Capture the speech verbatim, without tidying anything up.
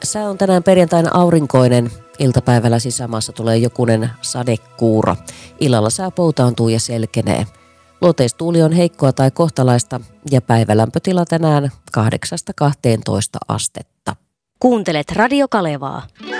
Sää on tänään perjantaina aurinkoinen. Iltapäivällä sisämaassa tulee jokunen sadekuuro. Illalla sää poutaantuu ja selkenee. Luoteistuuli on heikkoa tai kohtalaista ja päivälämpötila tänään kahdeksasta kahteentoista astetta. Kuuntelet Radio Kalevaa.